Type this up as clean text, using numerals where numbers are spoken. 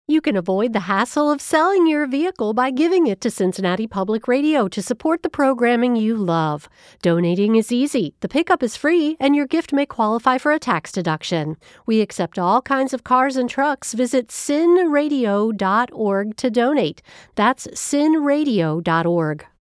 You can avoid the hassle of selling your vehicle by giving it to Cincinnati Public Radio to support the programming you love. Donating is easy, the pickup is free, and your gift may qualify for a tax deduction. We accept all kinds of cars and trucks. Visit cinradio.org to donate. That's cinradio.org.